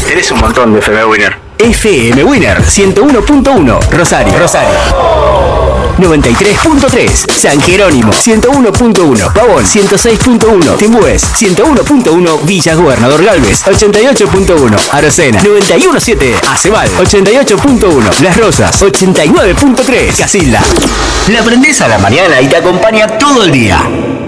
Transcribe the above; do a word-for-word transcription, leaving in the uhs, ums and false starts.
Tenés un montón de F M Winner. F M Winner ciento uno punto uno, Rosario. Rosario. noventa y tres punto tres, San Jerónimo ciento uno punto uno, Pavón ciento seis punto uno, Timbues ciento uno punto uno, Villa Gobernador Galvez ochenta y ocho punto uno, Arocena noventa y uno punto siete, Aceval ochenta y ocho punto uno, Las Rosas ochenta y nueve punto tres, Casilda. La aprendés a la mañana y te acompaña todo el día.